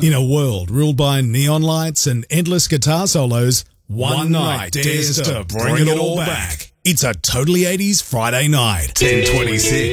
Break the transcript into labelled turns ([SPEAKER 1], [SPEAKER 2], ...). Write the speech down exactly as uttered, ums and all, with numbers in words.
[SPEAKER 1] In a world ruled by neon lights and endless guitar solos, one night dares to bring it all back. It's a Totally eighties Friday night. ten twenty-six.